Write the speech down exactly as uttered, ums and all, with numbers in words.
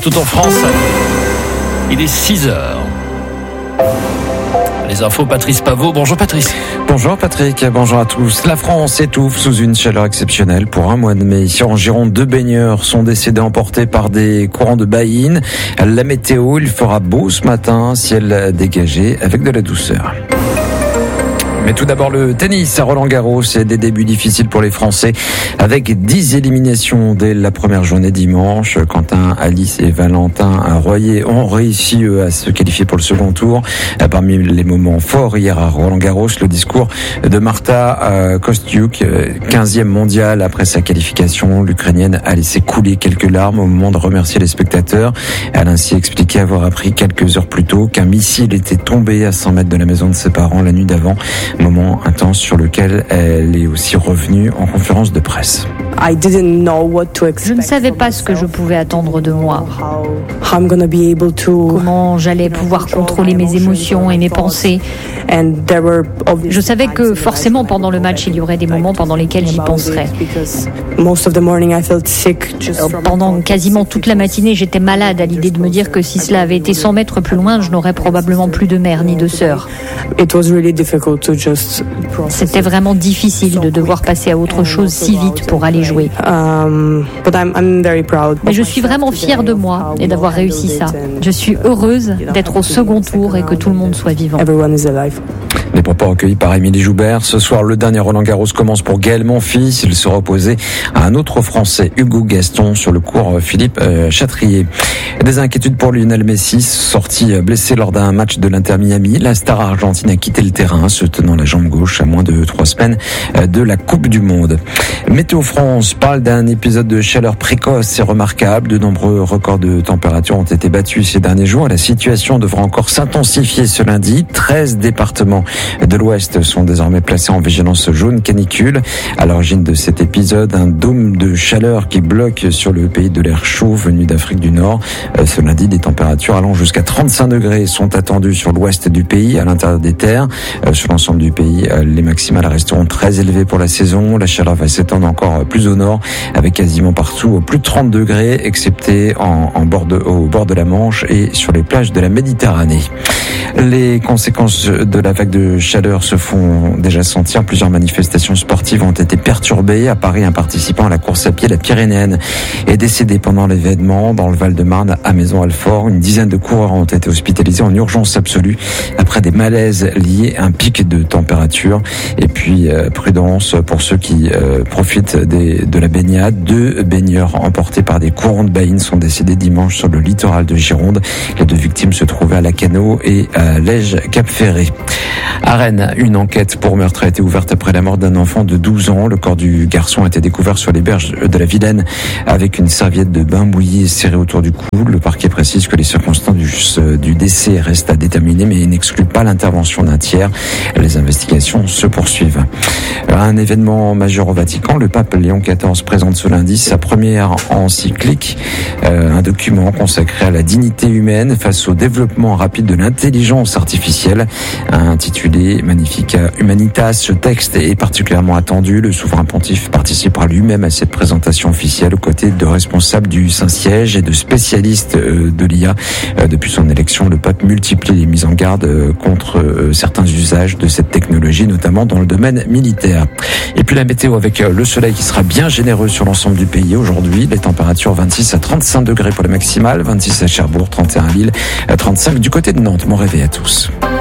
Tout en France, il est six heures. Les infos, Patrice Paveau. Bonjour Patrice. Bonjour Patrick, bonjour à tous. La France étouffe sous une chaleur exceptionnelle pour un mois de mai. Ici en Gironde, deux baigneurs sont décédés emportés par des courants de baïne. La météo, il fera beau ce matin, ciel dégagé avec de la douceur. Mais tout d'abord le tennis à Roland-Garros, c'est des débuts difficiles pour les Français avec dix éliminations dès la première journée dimanche. Quentin, Alice et Valentin Royer ont réussi eux, à se qualifier pour le second tour. Parmi les moments forts hier à Roland-Garros, le discours de Marta Kostyuk, quinzième mondiale après sa qualification. L'Ukrainienne a laissé couler quelques larmes au moment de remercier les spectateurs. Elle a ainsi expliqué avoir appris quelques heures plus tôt qu'un missile était tombé à cent mètres de la maison de ses parents la nuit d'avant. Moment intense sur lequel elle est aussi revenue en conférence de presse. Je ne savais pas ce que je pouvais attendre de moi. Comment j'allais pouvoir contrôler mes émotions et mes pensées. Je savais que forcément pendant le match, il y aurait des moments pendant lesquels j'y penserais. Pendant quasiment toute la matinée, j'étais malade à l'idée de me dire que si cela avait été cent mètres plus loin, je n'aurais probablement plus de mère ni de sœur. C'était vraiment difficile de devoir passer à autre chose si vite pour aller jouer. Mais je suis vraiment fière de moi et d'avoir réussi ça. Je suis heureuse d'être au second tour et que tout le monde soit vivant. Les propos recueillis par Émilie Joubert. Ce soir, le dernier Roland-Garros commence pour Gaël Monfils. Il sera opposé à un autre Français, Hugo Gaston, sur le court Philippe Chatrier. Des inquiétudes pour Lionel Messi, sorti blessé lors d'un match de l'Inter Miami. La star argentine a quitté le terrain, se tenant la jambe gauche à moins de trois semaines de la Coupe du Monde. Météo France parle d'un épisode de chaleur précoce et remarquable. De nombreux records de température ont été battus ces derniers jours. La situation devra encore s'intensifier ce lundi. treize départements de l'Ouest sont désormais placés en vigilance jaune canicule. À l'origine de cet épisode, un dôme de chaleur qui bloque sur le pays de l'air chaud venu d'Afrique du Nord. Ce lundi, des températures allant jusqu'à trente-cinq degrés sont attendues sur l'ouest du pays, à l'intérieur des terres. Sur l'ensemble du pays, les maximales resteront très élevées pour la saison. La chaleur va s'étendre encore plus au nord, avec quasiment partout plus de trente degrés, excepté en, en bord de, au bord de la Manche et sur les plages de la Méditerranée. Les conséquences de la vague de chaleur se font déjà sentir. Plusieurs manifestations sportives ont été perturbées. À Paris, un participant à la course à pied, la Pyrénéenne, est décédé pendant l'événement. Dans le Val-de-Marne, à Maison-Alfort, une dizaine de coureurs ont été hospitalisés en urgence absolue après des malaises liés à un pic de température. Et puis, euh, prudence pour ceux qui euh, profitent des, de la baignade. Deux baigneurs emportés par des courants de baïne sont décédés dimanche sur le littoral de Gironde. Les deux victimes se trouvaient à Lacanau et à Lège-Cap-Ferré. À Rennes, une enquête pour meurtre a été ouverte après la mort d'un enfant de douze ans. Le corps du garçon a été découvert sur les berges de la Vilaine avec une serviette de bain mouillée serrée autour du cou. Le parquet précise que les circonstances du, du décès restent à déterminer, mais n'exclut pas l'intervention d'un tiers. Les investigations se poursuivent. Un événement majeur au Vatican, le pape Léon quatorze présente ce lundi sa première encyclique, euh, un document consacré à la dignité humaine face au développement rapide de l'intelligence artificielle, intitulé Magnificat Humanitas. Ce texte est particulièrement attendu. Le souverain pontife participera lui-même à cette présentation officielle aux côtés de responsables du Saint-Siège et de spécialistes de l'I A. Depuis son élection, le pape multiplie les mises en garde contre certains usages de cette technologie, notamment dans le domaine militaire. Et puis la météo avec le soleil qui sera bien généreux sur l'ensemble du pays aujourd'hui. Les températures vingt-six à trente-cinq degrés pour les maximales, vingt-six à Cherbourg, trente et un à Lille, trente-cinq du côté de Nantes. Bon réveil à tous.